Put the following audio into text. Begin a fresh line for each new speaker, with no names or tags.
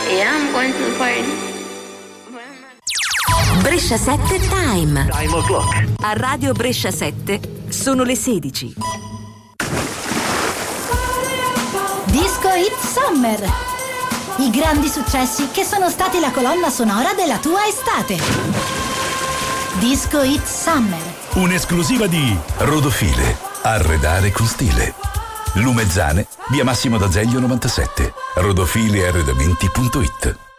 Yeah, I'm going to the party.
Brescia 7 Time.
Time o'clock.
A Radio Brescia 7 sono le 16.
Disco Hit Summer. I grandi successi che sono stati la colonna sonora della tua estate. Disco Hit Summer.
Un'esclusiva di Rodofile. Arredare con stile. Lumezzane, via Massimo d'Azeglio 97. Rodofilearredamenti.it.